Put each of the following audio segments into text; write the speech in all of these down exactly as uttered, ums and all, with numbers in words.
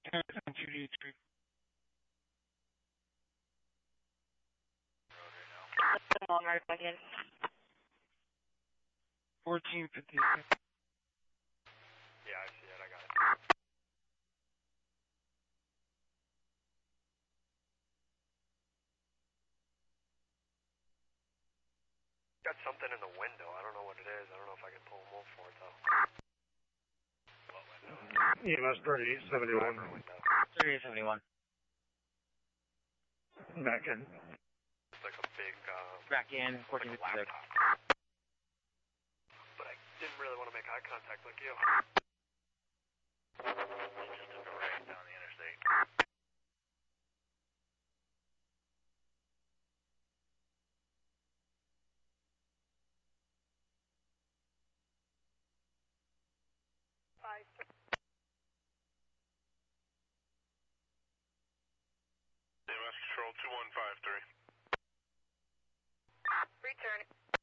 on two D three. Long right back in. fourteen fifty-six. Yeah, I see it. I got it. Got something in the window. I don't know what it is. I don't know if I can pull him over for it, though. What window? E M S thirty-eight seventy-one. thirty-eight seventy-one. Back in. It's like a big, uh... Back in, fourteen like a fifty-six. laptop. But I didn't really want to make eye contact like you. Just took a right down the interstate. Five. E M S Control two one five three. Return.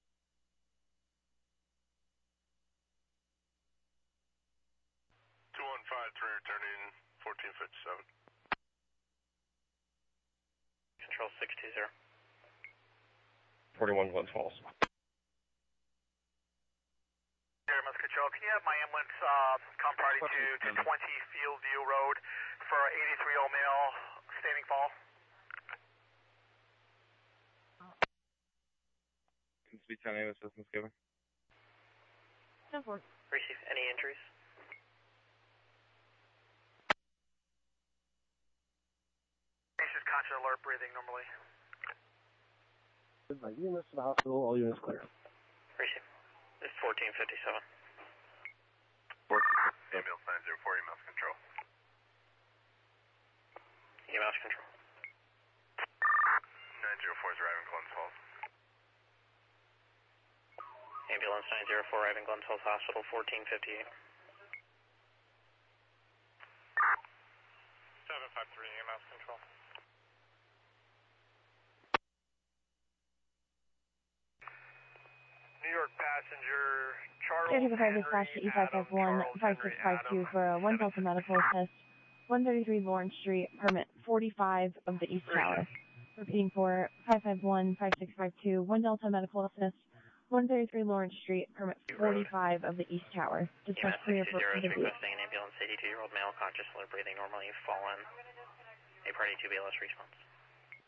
two one five three returning fourteen fifty-seven. Control six two zero. forty-one Glens Falls. Air Mass Control, can you have my ambulance uh, come party to two twenty Fieldview Road for eighty-three-year-old male standing fall? Can speak to any assistance given? ten four. Receive any injuries? Patient's conscious, alert, breathing normally. By E M S to the hospital, all units clear. Receive. It's fourteen fifty-seven. Ambulance nine zero four, E M S Control. E M S Control. nine zero four is arriving Glens Falls. Ambulance nine zero four arriving Glens Falls Hospital, fourteen fifty-eight. seven five three, E M S Control. New York passenger, Charles Air Five Henry dispatch to E five five one, Adam, five six five two for a one Delta medical assist, one thirty-three Lawrence Street, permit forty-five of the East Tower. Repeating for five five one, five six five two, one Delta medical assist, one thirty-three Lawrence Street, permit forty-five of the East Tower. Dispatch clear for is interview. requesting an ambulance, eighty-two-year-old male, conscious, alert, breathing normally, fallen. A party two B L S response.